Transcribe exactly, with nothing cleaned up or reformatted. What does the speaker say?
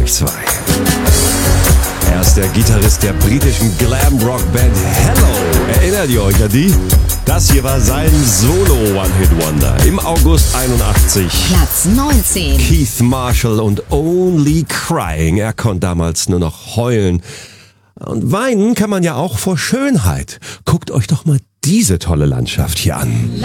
euch zwei. Er ist der Gitarrist der britischen Glam-Rock-Band Hello. Erinnert ihr euch an die? Das hier war sein Solo-One-Hit-Wonder im August einundachtzig. Platz neunzehn. Keith Marshall und Only Crying. Er konnte damals nur noch heulen. Und weinen kann man ja auch vor Schönheit. Guckt euch doch mal diese tolle Landschaft hier an.